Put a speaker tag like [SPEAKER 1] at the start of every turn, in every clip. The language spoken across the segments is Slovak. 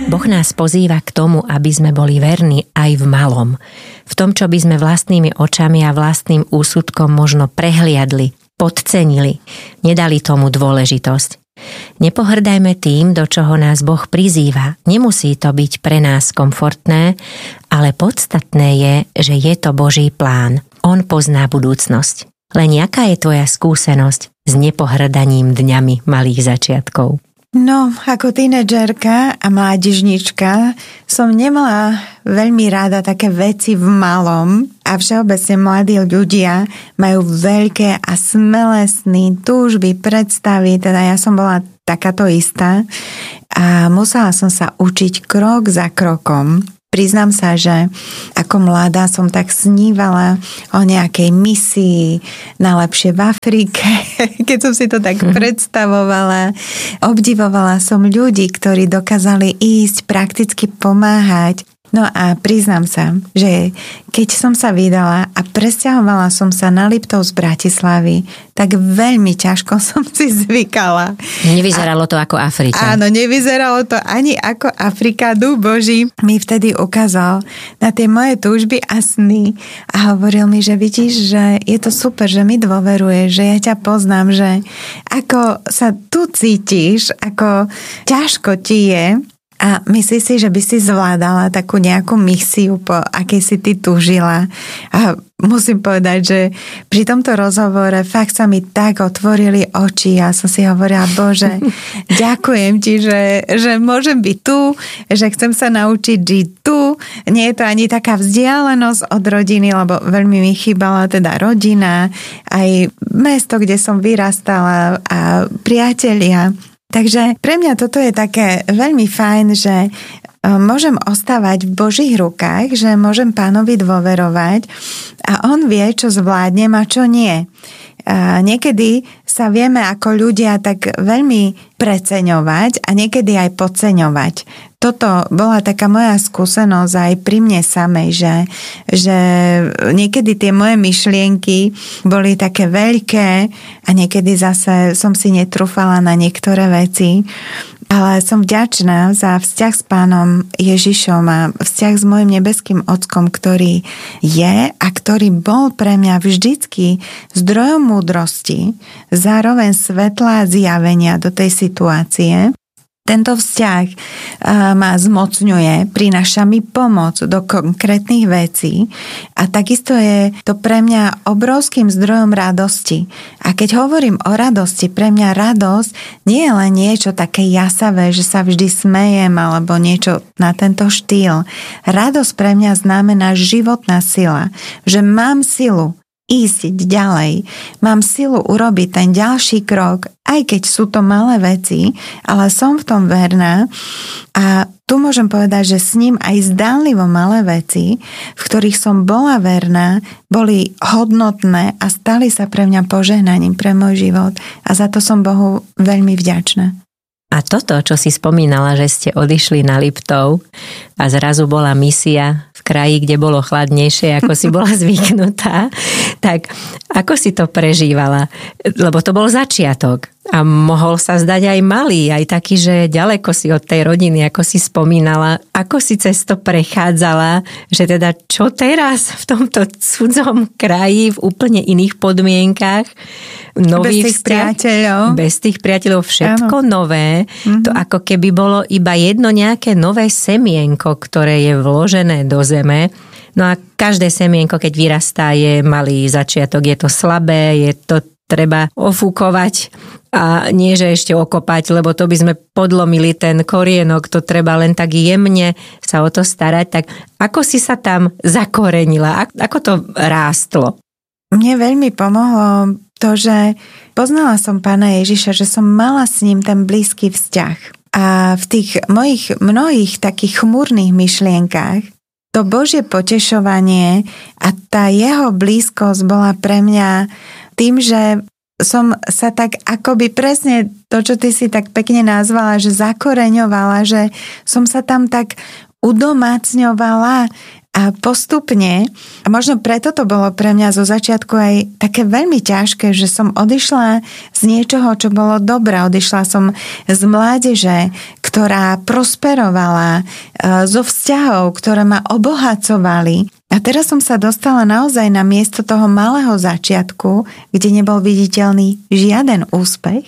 [SPEAKER 1] Boh nás pozýva k tomu, aby sme boli verní aj v malom. V tom, čo by sme vlastnými očami a vlastným úsudkom možno prehliadli, podcenili, nedali tomu dôležitosť. Nepohrdajme tým, do čoho nás Boh prizýva. Nemusí to byť pre nás komfortné, ale podstatné je, že je to Boží plán. On pozná budúcnosť. Len aká je tvoja skúsenosť s nepohrdaním dňami malých začiatkov?
[SPEAKER 2] No, ako tínedžerka a mládežnička som nemala veľmi rada také veci v malom a všeobecne mladí ľudia majú veľké a smelé sny, túžby, predstavy, teda ja som bola takáto istá a musela som sa učiť krok za krokom. Priznám sa, že ako mladá som tak snívala o nejakej misii, najlepšie v Afrike, keď som si to tak predstavovala. Obdivovala som ľudí, ktorí dokázali ísť, prakticky pomáhať. No a priznám sa, že keď som sa vydala a presťahovala som sa na Liptov z Bratislavy, tak veľmi ťažko som si zvykala.
[SPEAKER 1] Nevyzeralo to ako Afrika.
[SPEAKER 2] Áno, nevyzeralo to ani ako Afrika. Duch Boží mi vtedy ukázal na tie moje túžby a sny a hovoril mi, že vidíš, že je to super, že mi dôveruješ, že ja ťa poznám, že ako sa tu cítiš, ako ťažko ti je. A myslíš si, že by si zvládala takú nejakú misiu, po akej si ty túžila? A musím povedať, že pri tomto rozhovore fakt sa mi tak otvorili oči a som si hovorila, Bože, ďakujem ti, že môžem byť tu, že chcem sa naučiť žiť tu. Nie je to ani taká vzdialenosť od rodiny, lebo veľmi mi chýbala teda rodina, aj mesto, kde som vyrastala a priatelia. Takže pre mňa toto je také veľmi fajn, že môžem ostávať v Božích rukách, že môžem Pánovi dôverovať a On vie, čo zvládnem a čo nie. A niekedy sa vieme ako ľudia tak veľmi preceňovať a niekedy aj podceňovať. Toto bola taká moja skúsenosť aj pri mne samej, že niekedy tie moje myšlienky boli také veľké a niekedy zase som si netrúfala na niektoré veci. Ale som vďačná za vzťah s Pánom Ježišom a vzťah s mojim nebeským Otcom, ktorý je a ktorý bol pre mňa vždycky zdrojom múdrosti, zároveň svetla a zjavenia do tej situácie. Tento vzťah ma zmocňuje, prináša mi pomoc do konkrétnych vecí a takisto je to pre mňa obrovským zdrojom radosti. A keď hovorím o radosti, pre mňa radosť nie je len niečo také jasavé, že sa vždy smejem alebo niečo na tento štýl. Radosť pre mňa znamená životná sila, že mám silu ísť ďalej. Mám silu urobiť ten ďalší krok, aj keď sú to malé veci, ale som v tom verná a tu môžem povedať, že s ním aj zdánlivo malé veci, v ktorých som bola verná, boli hodnotné a stali sa pre mňa požehnaním pre môj život a za to som Bohu veľmi vďačná.
[SPEAKER 1] A toto, čo si spomínala, že ste odišli na Liptov a zrazu bola misia v kraji, kde bolo chladnejšie, ako si bola zvyknutá, tak ako si to prežívala? Lebo to bol začiatok a mohol sa zdať aj malý, aj taký, že ďaleko si od tej rodiny, ako si spomínala. Ako si cez to prechádzala, že teda čo teraz v tomto cudzom kraji, v úplne iných podmienkach, nový vzťah, bez tých priateľov, všetko nové. To ako keby bolo iba jedno nejaké nové semienko, ktoré je vložené do zeme. No a každé semienko, keď vyrastá, je malý začiatok, je to slabé, je to treba ofúkovať a nie, že ešte okopať, lebo to by sme podlomili ten korienok, to treba len tak jemne sa o to starať. Tak ako si sa tam zakorenila? Ako to rástlo?
[SPEAKER 2] Mne veľmi pomohlo to, že poznala som Pána Ježiša, že som mala s ním ten blízky vzťah. A v tých mojich mnohých takých chmúrnych myšlienkách to Božie potešovanie a tá jeho blízkosť bola pre mňa tým, že som sa tak akoby presne to, čo ty si tak pekne nazvala, že zakoreňovala, že som sa tam tak udomácňovala A postupne, a možno preto to bolo pre mňa zo začiatku aj také veľmi ťažké, že som odišla z niečoho, čo bolo dobré. Odišla som z mládeže, ktorá prosperovala, zo vzťahov, ktoré ma obohacovali. A teraz som sa dostala naozaj na miesto toho malého začiatku, kde nebol viditeľný žiaden úspech.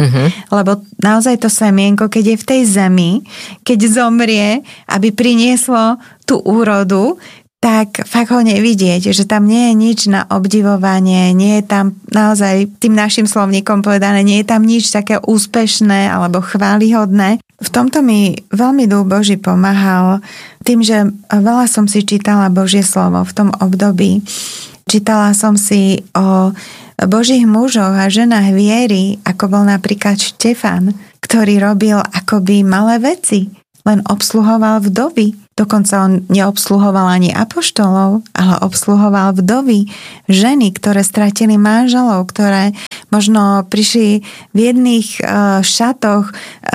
[SPEAKER 2] Lebo naozaj to semienko, keď je v tej zemi, keď zomrie, aby prinieslo tú úrodu, tak fakt ho nevidieť, že tam nie je nič na obdivovanie, nie je tam naozaj tým našim slovníkom povedané, nie je tam nič také úspešné alebo chválihodné. V tomto mi veľmi Duch Boží pomáhal tým, že veľa som si čítala Božie slovo v tom období. Čítala som si o Božích mužoch a ženách viery, ako bol napríklad Štefan, ktorý robil akoby malé veci, len obsluhoval vdovy. Dokonca on neobsluhoval ani apoštolov, ale obsluhoval vdovy, ženy, ktoré stratili manželov, ktoré možno prišli v jedných šatoch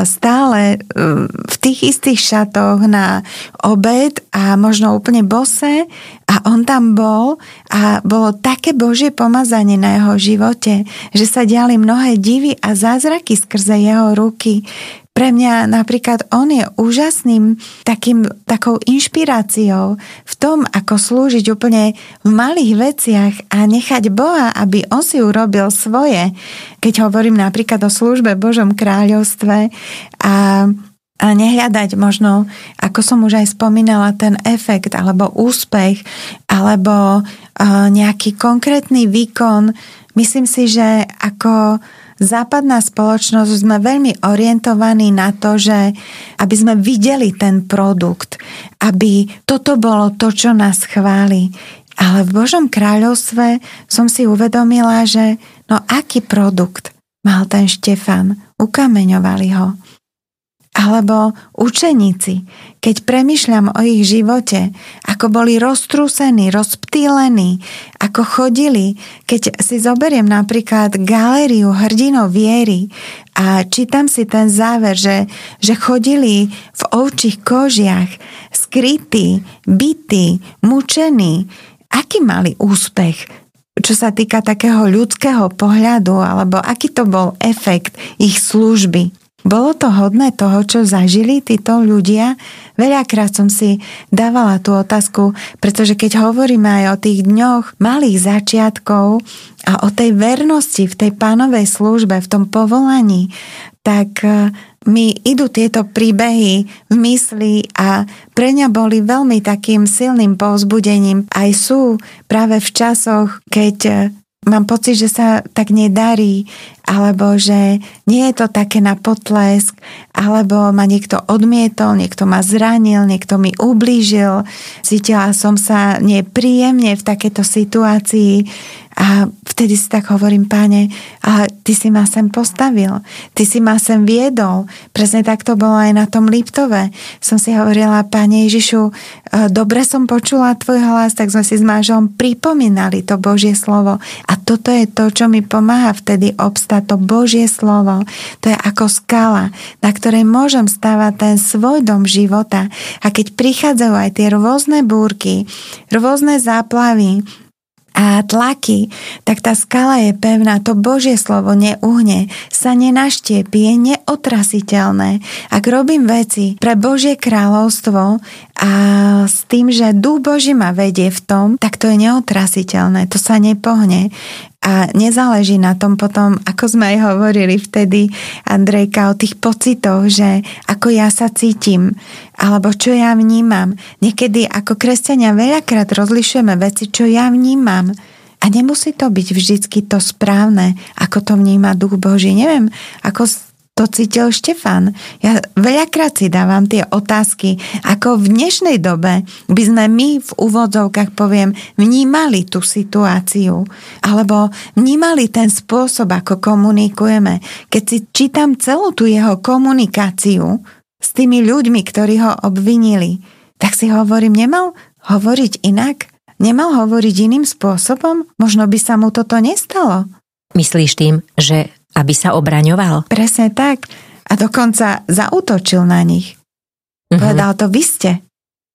[SPEAKER 2] stále v tých istých šatoch na obed a možno úplne bosé a on tam bol a bolo také Božie pomazanie na jeho živote, že sa diali mnohé divy a zázraky skrze jeho ruky. Pre mňa napríklad on je úžasným takou inšpiráciou v tom, ako slúžiť úplne v malých veciach a nechať Boha, aby on si urobil svoje. Keď hovorím napríklad o službe v Božom kráľovstve a nehľadať možno, ako som už aj spomínala, ten efekt alebo úspech alebo nejaký konkrétny výkon. Myslím si, že ako západná spoločnosť sme veľmi orientovaní na to, že aby sme videli ten produkt, aby toto bolo to, čo nás chváli. Ale v Božom kráľovstve som si uvedomila, že aký produkt mal ten Štefan? Ukameňovali ho. Alebo učeníci, keď premýšľam o ich živote, ako boli roztrúsení, rozptýlení, ako chodili, keď si zoberiem napríklad galériu hrdinov viery a čítam si ten záver, že chodili v ovčích kožiach, skrytí, bití, mučení, aký mali úspech, čo sa týka takého ľudského pohľadu, alebo aký to bol efekt ich služby. Bolo to hodné toho, čo zažili títo ľudia? Veľakrát som si dávala tú otázku, pretože keď hovoríme aj o tých dňoch malých začiatkov a o tej vernosti v tej Pánovej službe, v tom povolaní, tak mi idú tieto príbehy v mysli a pre mňa boli veľmi takým silným povzbudením. Aj sú práve v časoch, keď mám pocit, že sa tak nedarí, alebo že nie je to také na potlesk, alebo ma niekto odmietol, niekto ma zranil, niekto mi ublížil. Cítila som sa nepríjemne v takejto situácii a vtedy si tak hovorím, Páne, ale Ty si ma sem postavil, Ty si ma sem viedol. Presne tak to bolo aj na tom Liptove. Som si hovorila, Páne Ježišu, dobre som počula Tvoj hlas, tak sme si s manželom pripomínali to Božie slovo. A toto je to, čo mi pomáha vtedy obstáť, to Božie slovo. To je ako skala, na ktorej môžem stavať ten svoj dom života. A keď prichádzajú aj tie rôzne búrky, rôzne záplavy a tlaky, tak tá skala je pevná, to Božie slovo neuhne, sa nenaštiepí, je neotrasiteľné. Ak robím veci pre Božie kráľovstvo a s tým, že Duch Boží ma vedie v tom, tak to je neotrasiteľné, to sa nepohne. A nezáleží na tom potom, ako sme aj hovorili vtedy, Andrejka, o tých pocitoch, že ako ja sa cítim, alebo čo ja vnímam. Niekedy ako kresťania veľakrát rozlišujeme veci, čo ja vnímam. A nemusí to byť vždycky to správne, ako to vníma Duch Boží. Neviem, ako to cítil Štefan. Ja veľakrát si dávam tie otázky, ako v dnešnej dobe by sme my v úvodzovkách, poviem, vnímali tú situáciu, alebo vnímali ten spôsob, ako komunikujeme. Keď si čítam celú tú jeho komunikáciu s tými ľuďmi, ktorí ho obvinili, tak si hovorím, nemal hovoriť inak? Nemal hovoriť iným spôsobom? Možno by sa mu toto nestalo.
[SPEAKER 1] Myslíš tým, že aby sa obraňoval?
[SPEAKER 2] Presne tak. A dokonca zaútočil na nich. Povedal to, vy ste.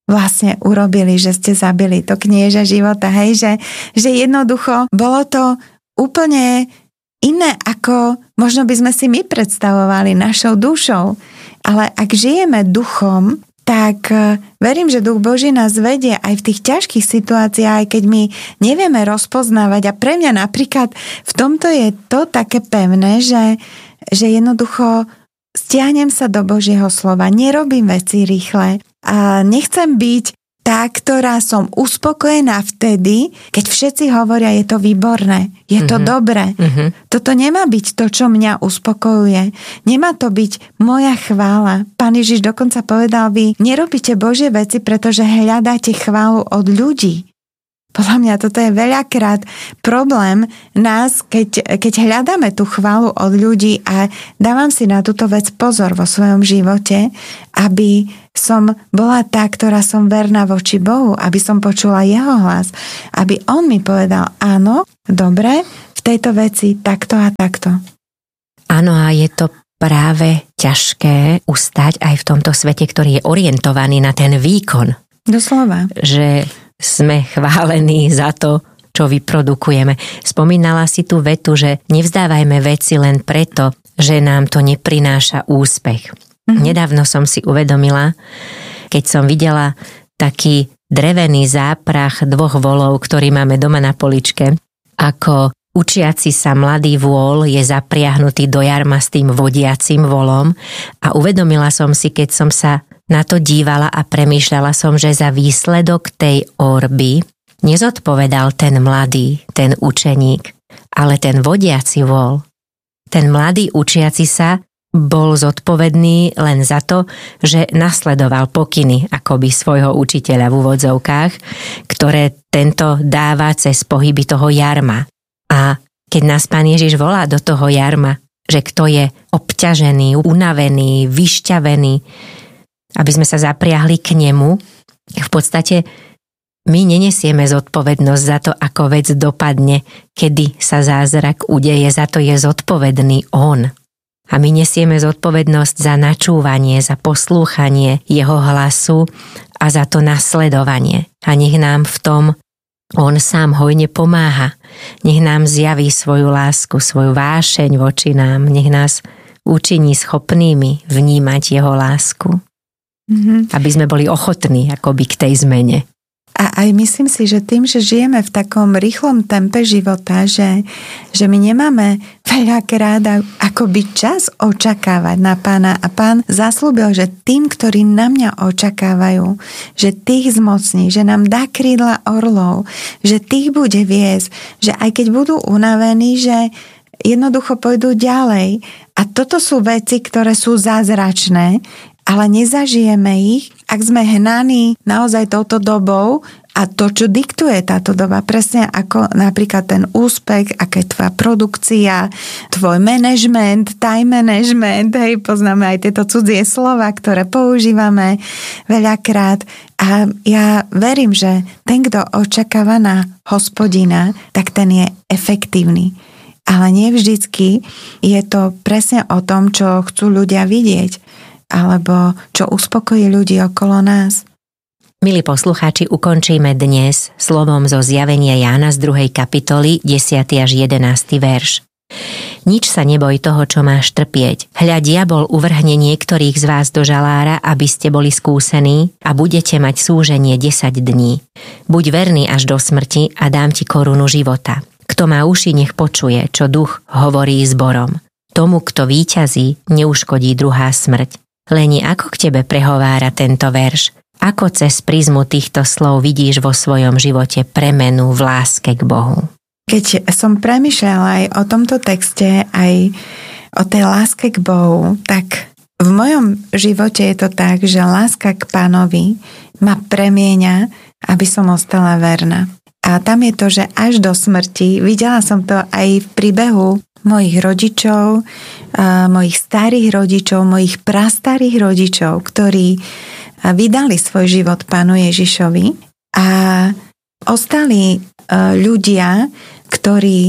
[SPEAKER 2] vlastne urobili, že ste zabili to knieža života, hej, že jednoducho bolo to úplne iné, ako možno by sme si my predstavovali našou dušou. Ale ak žijeme duchom, tak verím, že Duch Boží nás vedie aj v tých ťažkých situáciách, aj keď my nevieme rozpoznávať. A pre mňa napríklad v tomto je to také pevné, že jednoducho stiahnem sa do Božieho slova, nerobím veci rýchle a nechcem byť tá, ktorá som uspokojená vtedy, keď všetci hovoria, je to výborné, je to dobré. Toto nemá byť to, čo mňa uspokojuje. Nemá to byť moja chvála. Pán Ježiš dokonca povedal, vy nerobíte Božie veci, pretože hľadáte chválu od ľudí. Podľa mňa toto je veľakrát problém nás, keď hľadáme tú chválu od ľudí a dávam si na túto vec pozor vo svojom živote, aby som bola tá, ktorá som verná voči Bohu, aby som počula jeho hlas, aby on mi povedal áno, dobre, v tejto veci takto a takto.
[SPEAKER 1] Áno, a je to práve ťažké ustať aj v tomto svete, ktorý je orientovaný na ten výkon.
[SPEAKER 2] Doslova.
[SPEAKER 1] Že sme chválení za to, čo vyprodukujeme. Spomínala si tú vetu, že nevzdávajme veci len preto, že nám to neprináša úspech. Nedávno som si uvedomila, keď som videla taký drevený záprach 2 volov, ktorý máme doma na poličke, ako učiaci sa mladý vôl je zapriahnutý do jarma s tým vodiacim volom a uvedomila som si, keď som sa na to dívala a premýšľala som, že za výsledok tej orby nezodpovedal ten mladý, ten učeník, ale ten vodiaci vôl. Ten mladý učiaci sa bol zodpovedný len za to, že nasledoval pokyny akoby svojho učiteľa v úvodzovkách, ktoré tento dáva cez pohyby toho jarma. A keď nás Pán Ježiš volá do toho jarma, že kto je obťažený, unavený, vyšťavený, aby sme sa zapriahli k nemu, v podstate my nenesieme zodpovednosť za to, ako vec dopadne, kedy sa zázrak udeje, za to je zodpovedný on. A my nesieme zodpovednosť za načúvanie, za poslúchanie jeho hlasu a za to nasledovanie. A nech nám v tom on sám hojne pomáha. Nech nám zjaví svoju lásku, svoju vášeň voči nám. Nech nás učiní schopnými vnímať jeho lásku. Aby sme boli ochotní akoby k tej zmene.
[SPEAKER 2] A aj myslím si, že tým, že žijeme v takom rýchlom tempe života, že my nemáme veľakrát akoby čas očakávať na Pána. A Pán zaslúbil, že tým, ktorí na mňa očakávajú, že tých zmocní, že nám dá krídla orlov, že tých bude viesť, že aj keď budú unavení, že jednoducho pôjdu ďalej. A toto sú veci, ktoré sú zázračné, ale nezažijeme ich, ak sme hnaní naozaj touto dobou a to, čo diktuje táto doba, presne ako napríklad ten úspech, aká je tvoja produkcia, tvoj manažment, time management, hej, poznáme aj tieto cudzie slova, ktoré používame veľakrát. A ja verím, že ten, kto očakáva na Hospodina, tak ten je efektívny. Ale nie vždycky je to presne o tom, čo chcú ľudia vidieť, alebo čo uspokojí ľudí okolo nás.
[SPEAKER 1] Milí poslucháči, ukončíme dnes slovom zo zjavenia Jána z 2. kapitoly 10. až 11. verš. Nič sa neboj toho, čo máš trpieť. Hľa, diabol uvrhne niektorých z vás do žalára, aby ste boli skúsení a budete mať súženie 10 dní. Buď verný až do smrti a dám ti korunu života. Kto má uši, nech počuje, čo duch hovorí zborom. Tomu, kto víťazí, neuškodí druhá smrť. Leni, ako k tebe prehovára tento verš? Ako cez prizmu týchto slov vidíš vo svojom živote premenu v láske k Bohu?
[SPEAKER 2] Keď som premýšľala aj o tomto texte, aj o tej láske k Bohu, tak v mojom živote je to tak, že láska k Pánovi ma premieňa, aby som ostala verná. A tam je to, že až do smrti, videla som to aj v príbehu mojich rodičov, mojich starých rodičov, mojich prastarých rodičov, ktorí vydali svoj život Pánu Ježišovi a ostali ľudia, ktorí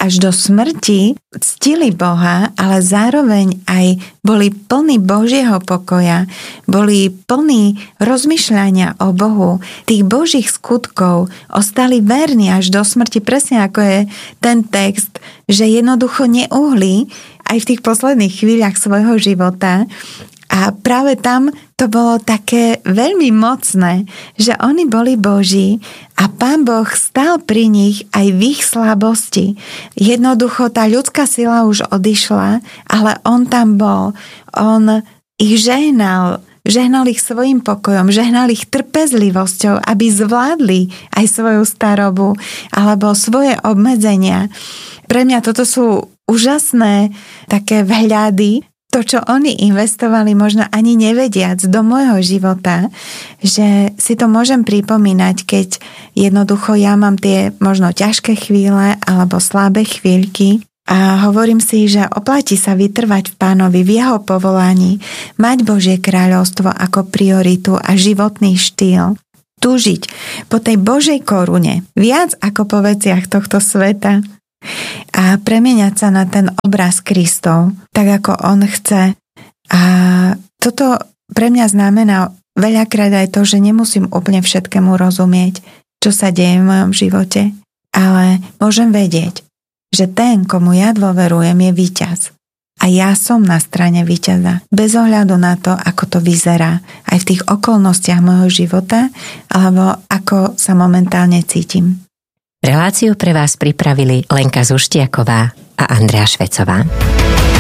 [SPEAKER 2] až do smrti ctili Boha, ale zároveň aj boli plní Božieho pokoja, boli plní rozmýšľania o Bohu, tých Božích skutkov, ostali verní až do smrti, presne ako je ten text, že jednoducho neuhli aj v tých posledných chvíľach svojho života. A práve tam to bolo také veľmi mocné, že oni boli Boží a Pán Boh stál pri nich aj v ich slabosti. Jednoducho tá ľudská sila už odišla, ale on tam bol. On ich žehnal ich svojim pokojom, žehnal ich trpezlivosťou, aby zvládli aj svoju starobu alebo svoje obmedzenia. Pre mňa toto sú úžasné také vhľady, to, čo oni investovali, možno ani nevediac do môjho života, že si to môžem pripomínať, keď jednoducho ja mám tie možno ťažké chvíle alebo slabé chvíľky a hovorím si, že oplatí sa vytrvať v Pánovi, v jeho povolaní, mať Božie kráľovstvo ako prioritu a životný štýl, túžiť po tej Božej korune, viac ako po veciach tohto sveta, a premieňať sa na ten obraz Kristov, tak ako on chce. A toto pre mňa znamená veľakrát aj to, že nemusím úplne všetkému rozumieť, čo sa deje v mojom živote, ale môžem vedieť, že ten, komu ja dôverujem, je víťaz. A ja som na strane víťaza, bez ohľadu na to, ako to vyzerá, aj v tých okolnostiach môjho života, alebo ako sa momentálne cítim.
[SPEAKER 1] Reláciu pre vás pripravili Lenka Zuštiaková a Andrea Švecová.